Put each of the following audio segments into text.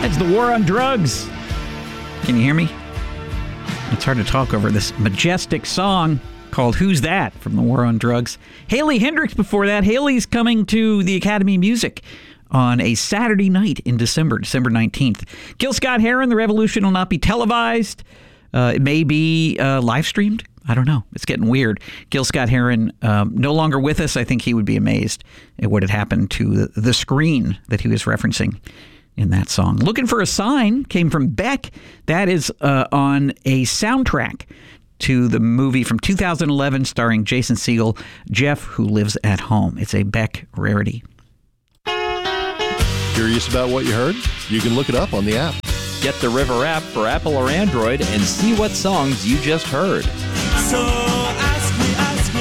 It's the War on Drugs. Can you hear me? It's hard to talk over this majestic song called Who's That from the War on Drugs. Haley Hendricks before that. Haley's coming to the Academy of Music on a Saturday night in December 19th. Gil Scott-Heron, The Revolution will not be televised. It may be live streamed. I don't know. It's getting weird. Gil Scott-Heron no longer with us. I think he would be amazed at what had happened to the screen that he was referencing in that song. Looking for a Sign came from Beck. That is on a soundtrack to the movie from 2011 starring Jason Segel, Jeff Who Lives at Home. It's a Beck rarity. Curious about what you heard? You can look it up on the app. Get the River app for Apple or Android and see what songs you just heard. So ask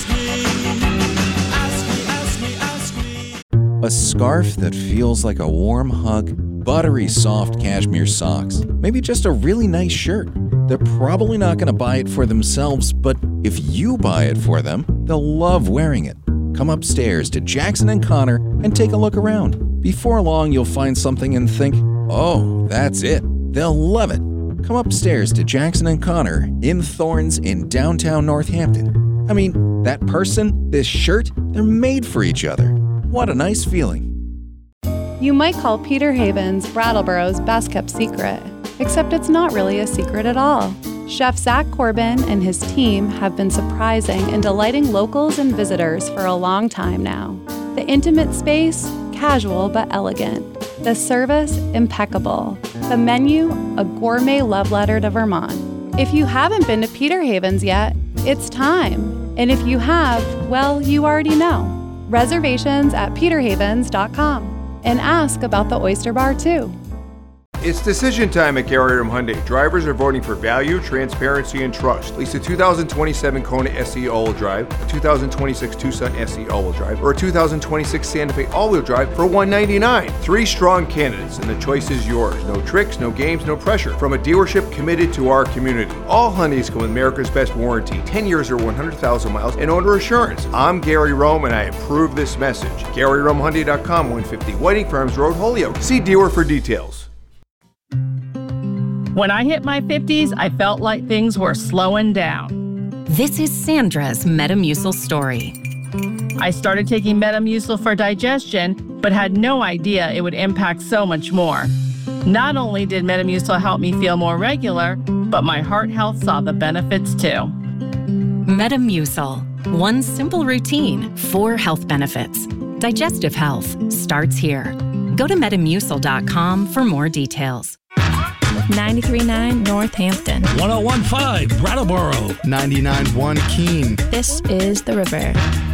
me. A scarf that feels like a warm hug, buttery soft cashmere socks, maybe just a really nice shirt. They're probably not going to buy it for themselves, but if you buy it for them, they'll love wearing it. Come upstairs to Jackson & Connor and take a look around. Before long, you'll find something and think, oh, that's it. They'll love it. Come upstairs to Jackson & Connor in Thorns in downtown Northampton. I mean, that person, this shirt, they're made for each other. What a nice feeling. You might call Peter Haven's Brattleboro's best-kept secret, except it's not really a secret at all. Chef Zach Corbin and his team have been surprising and delighting locals and visitors for a long time now. The intimate space, casual but elegant. The service, impeccable. The menu, a gourmet love letter to Vermont. If you haven't been to Peter Haven's yet, it's time. And if you have, well, you already know. Reservations at peterhavens.com. And ask about the Oyster Bar, too. It's decision time at Gary Rome Hyundai. Drivers are voting for value, transparency, and trust. Lease a 2027 Kona SE all-wheel drive, a 2026 Tucson SE all-wheel drive, or a 2026 Santa Fe all-wheel drive for $199. 3 strong candidates, and the choice is yours. No tricks, no games, no pressure. From a dealership committed to our community. All Hyundais come with America's best warranty, 10 years or 100,000 miles, and owner assurance. I'm Gary Rome, and I approve this message. GaryRomeHyundai.com, 150 Whiting Farms Road, Holyoke. See dealer for details. When I hit my 50s, I felt like things were slowing down. This is Sandra's Metamucil story. I started taking Metamucil for digestion, but had no idea it would impact so much more. Not only did Metamucil help me feel more regular, but my heart health saw the benefits too. Metamucil. One simple routine, 4 health benefits. Digestive health starts here. Go to Metamucil.com for more details. 93.9 Northampton. 101.5 Brattleboro. 99.1 Keene. This is The River.